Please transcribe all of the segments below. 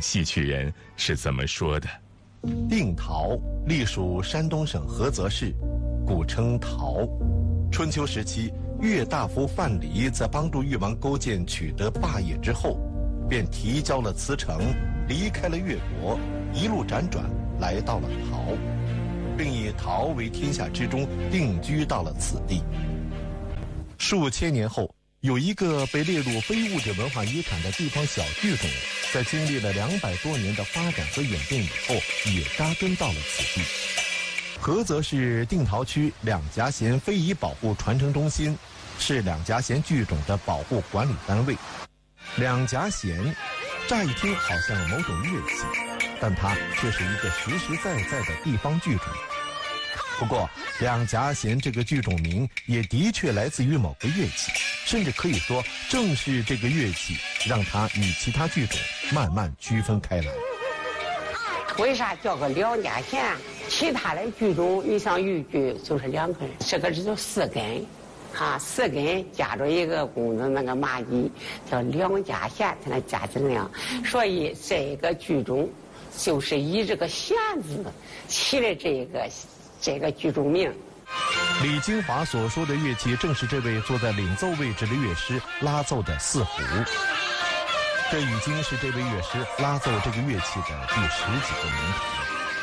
戏曲人是怎么说的。 定陶隶属山东省菏泽市，古称陶。春秋时期，越大夫范蠡在帮助越王勾践取得霸业之后，便提交了辞呈，离开了越国，一路辗转来到了陶，并以陶为天下之中，定居到了此地。数千年后，有一个被列入非物质文化遗产的地方小剧种，在经历了200多年的发展和演变以后，也扎根到了此地。菏泽市定陶区两颊弦非遗保护传承中心是两颊弦剧种的保护管理单位。两颊弦乍一听好像某种乐器，但它却是一个实实在在的地方剧种。不过两颊弦这个剧种名也的确来自于某个乐器，甚至可以说正是这个乐器让它与其他剧种慢慢区分开来。 为啥叫个两颊弦？其他的剧种你像豫剧就是2根，这个就4根，4根夹着一个弓子那个麻衣，叫两颊弦才能夹质量。所以这个剧种就是以这个弦字起了这个剧种名。 李金华所说的乐器正是这位坐在领奏位置的乐师拉奏的四胡。这已经是这位乐师拉奏这个乐器的第10几个年头。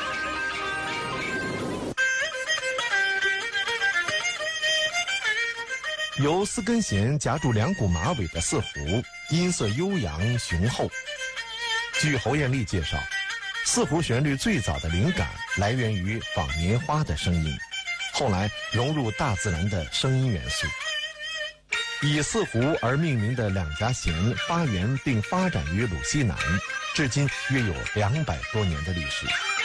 由4根弦夹住2股马尾的四胡，音色悠扬雄厚。据侯艳丽介绍，四胡旋律最早的灵感来源于纺棉花的声音，后来融入大自然的声音元素。以四胡而命名的两颊弦发源并发展于鲁西南，至今约有200多年的历史。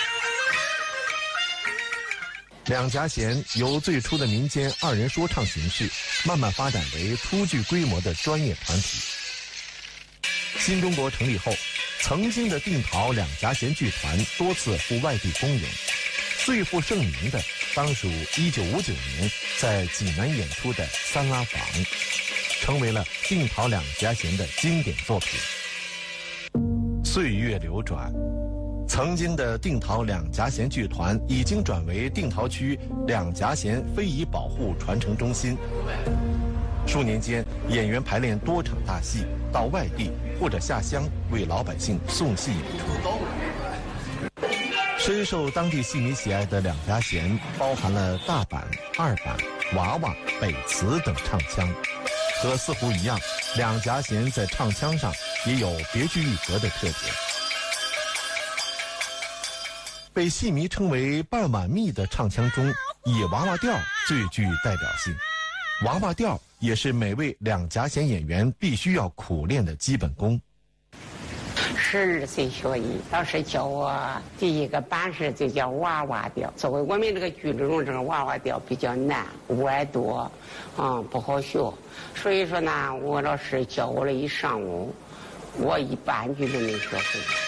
两颊弦由最初的民间2人说唱形式，慢慢发展为初具规模的专业团体。新中国成立后，曾经的定陶两颊弦剧团多次赴外地公演，最负盛名的当属1959年在济南演出的《三拉房》，成为了定陶两颊弦的经典作品。岁月流转，曾经的定陶两颊弦剧团已经转为定陶区两颊弦非遗保护传承中心。数年间，演员排练多场大戏，到外地或者下乡为老百姓送戏演出。深受当地戏迷喜爱的两颊弦，包含了大板、二板、娃娃、北词等唱腔。和四胡一样，两颊弦在唱腔上也有别具一格的特点。被戏迷称为半碗蜜的唱腔中，以娃娃调最具代表性。娃娃调也是每位两颊弦演员必须要苦练的基本功。 12岁学艺，老师教我第一个板式就叫娃娃调。作为我们这个剧中这个娃娃调比较难，歪多，不好学。所以说呢，我老师教我了一上午，我一半句都没学会。